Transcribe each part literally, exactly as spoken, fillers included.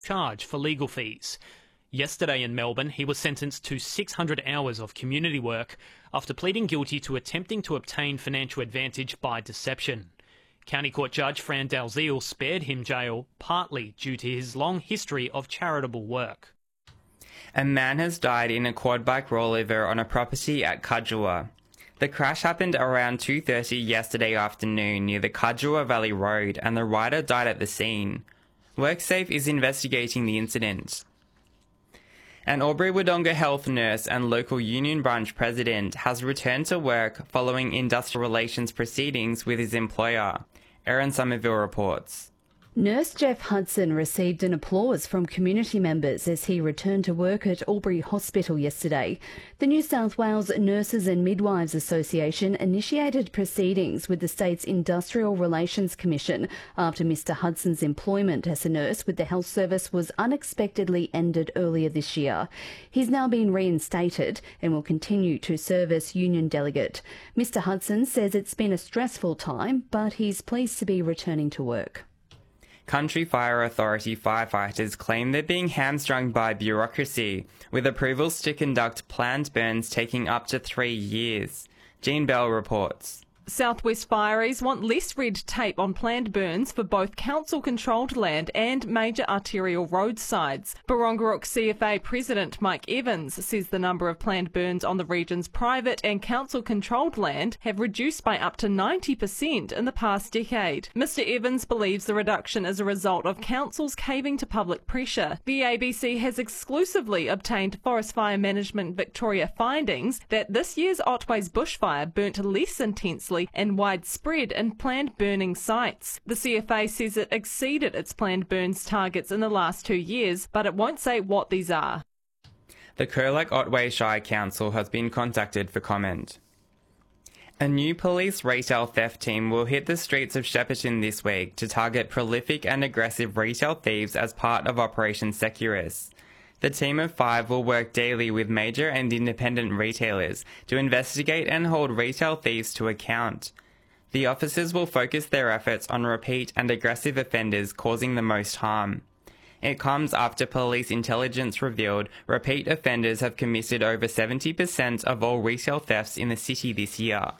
charge for legal fees. Yesterday in Melbourne, he was sentenced to six hundred hours of community work after pleading guilty to attempting to obtain financial advantage by deception. County Court Judge Fran Dalziel spared him jail partly due to his long history of charitable work. A man has died in a quad bike rollover on a property at Cudgewar. The crash happened around two thirty yesterday afternoon near the Cudgewar Valley Road, and the rider died at the scene. WorkSafe is investigating the incident. An Albury-Wodonga health nurse and local union branch president has returned to work following industrial relations proceedings with his employer. Erin Somerville reports. Nurse Jeff Hudson received an applause from community members as he returned to work at Albury Hospital yesterday. The New South Wales Nurses and Midwives Association initiated proceedings with the state's Industrial Relations Commission after Mr Hudson's employment as a nurse with the health service was unexpectedly ended earlier this year. He's now been reinstated and will continue to serve as union delegate. Mr Hudson says it's been a stressful time, but he's pleased to be returning to work. Country Fire Authority firefighters claim they're being hamstrung by bureaucracy, with approvals to conduct planned burns taking up to three years. Jean Bell reports. Southwest Fireys want less red tape on planned burns for both council-controlled land and major arterial roadsides. Barongarook C F A President Mike Evans says the number of planned burns on the region's private and council-controlled land have reduced by up to ninety percent in the past decade. Mr Evans believes the reduction is a result of councils caving to public pressure. The A B C has exclusively obtained Forest Fire Management Victoria findings that this year's Otways bushfire burnt less intensely and widespread in planned burning sites. The C F A says it exceeded its planned burns targets in the last two years, but it won't say what these are. The Colac Otway Shire Council has been contacted for comment. A new police retail theft team will hit the streets of Shepparton this week to target prolific and aggressive retail thieves as part of Operation Securus. The team of five will work daily with major and independent retailers to investigate and hold retail thieves to account. The officers will focus their efforts on repeat and aggressive offenders causing the most harm. It comes after police intelligence revealed repeat offenders have committed over seventy percent of all retail thefts in the city this year.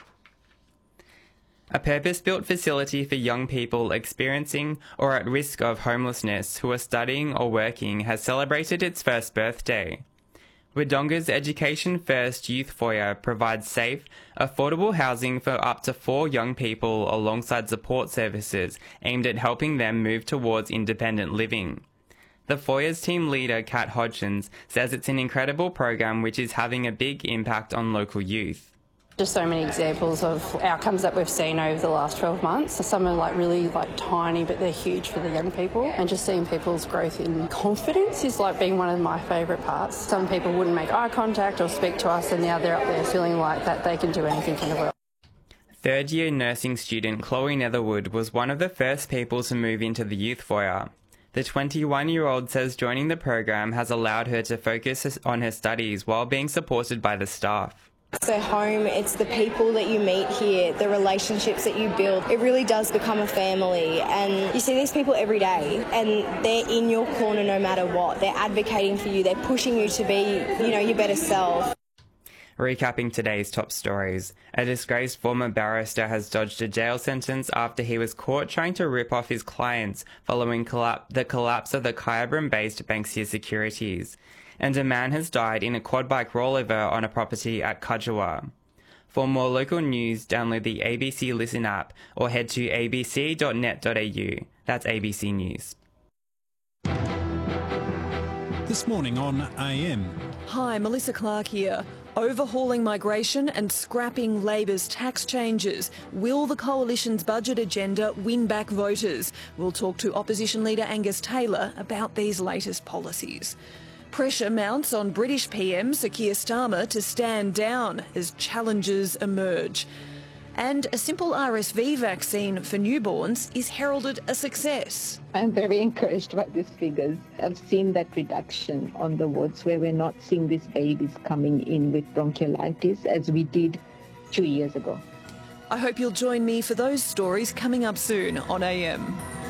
A purpose-built facility for young people experiencing or at risk of homelessness who are studying or working has celebrated its first birthday. Wodonga's Education First Youth Foyer provides safe, affordable housing for up to four young people alongside support services aimed at helping them move towards independent living. The Foyer's team leader, Kat Hodgins, says it's an incredible program which is having a big impact on local youth. Just so many examples of outcomes that we've seen over the last twelve months. So some are like really like tiny, but they're huge for the young people. And just seeing people's growth in confidence is like being one of my favourite parts. Some people wouldn't make eye contact or speak to us, and now they're up there feeling like that they can do anything in the world. Third year nursing student Chloe Netherwood was one of the first people to move into the youth foyer. The twenty-one-year-old says joining the program has allowed her to focus on her studies while being supported by the staff. So home, it's the people that you meet here, the relationships that you build. It really does become a family, and you see these people every day and they're in your corner no matter what. They're advocating for you, they're pushing you to be, you know, your better self. Recapping today's top stories, a disgraced former barrister has dodged a jail sentence after he was caught trying to rip off his clients following colla- the collapse of the Kyabram-based Banksia Securities. And a man has died in a quad bike rollover on a property at Cudgewar. For more local news, download the A B C Listen app or head to a b c dot net dot a u. That's A B C News. This morning on A M. Hi, Melissa Clark here. Overhauling migration and scrapping Labor's tax changes. Will the Coalition's budget agenda win back voters? We'll talk to Opposition Leader Angus Taylor about these latest policies. Pressure mounts on British P M Sir Keir Starmer to stand down as challenges emerge. And a simple R S V vaccine for newborns is heralded a success. I'm very encouraged by these figures. I've seen that reduction on the wards where we're not seeing these babies coming in with bronchiolitis as we did two years ago. I hope you'll join me for those stories coming up soon on A M.